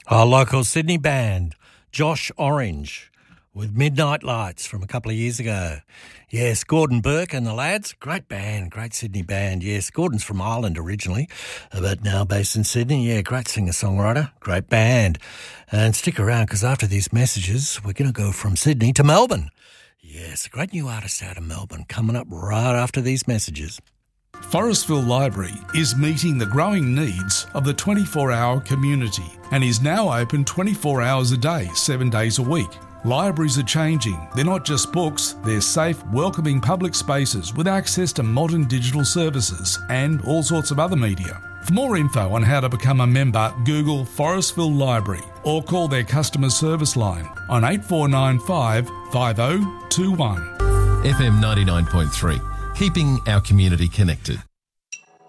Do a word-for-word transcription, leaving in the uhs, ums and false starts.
Our local Sydney band, Josh Orange, with Midnight Lights from a couple of years ago. Yes, Gordon Burke and the lads, great band, great Sydney band. Yes, Gordon's from Ireland originally, but now based in Sydney. Yeah, great singer-songwriter, great band. And stick around because after these messages, we're going to go from Sydney to Melbourne. Yes, a great new artist out of Melbourne coming up right after these messages. Forestville Library is meeting the growing needs of the twenty-four hour community and is now open twenty-four hours a day, seven days a week. Libraries are changing. They're not just books, they're safe, welcoming public spaces with access to modern digital services and all sorts of other media. For more info on how to become a member, Google Forestville Library or call their customer service line on eight four nine five, five oh two one. F M ninety-nine point three, keeping our community connected.